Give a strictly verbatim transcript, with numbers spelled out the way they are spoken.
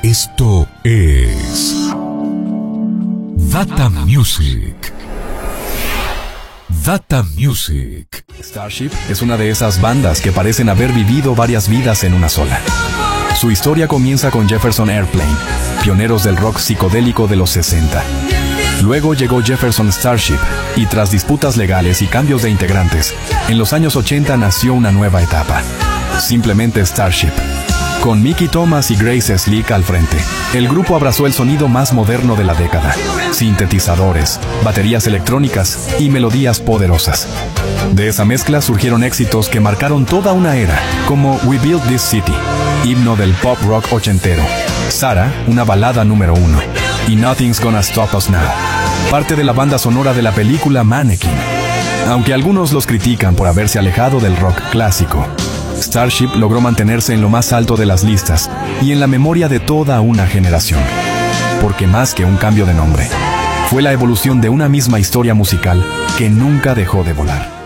Esto es Data Music. Data Music. Starship es una de esas bandas que parecen haber vivido varias vidas en una sola. Su historia comienza con Jefferson Airplane, pioneros del rock psicodélico de los sesenta. Luego llegó Jefferson Starship, y tras disputas legales y cambios de integrantes, en los años ochenta nació una nueva etapa. Simplemente Starship. Con Mickey Thomas y Grace Slick al frente, el grupo abrazó el sonido más moderno de la década: sintetizadores, baterías electrónicas y melodías poderosas. De esa mezcla surgieron éxitos que marcaron toda una era, como We Built This City, himno del pop rock ochentero, Sarah, una balada número uno, y Nothing's Gonna Stop Us Now, parte de la banda sonora de la película Mannequin. Aunque algunos los critican por haberse alejado del rock clásico, Starship logró mantenerse en lo más alto de las listas y en la memoria de toda una generación. Porque más que un cambio de nombre, fue la evolución de una misma historia musical que nunca dejó de volar.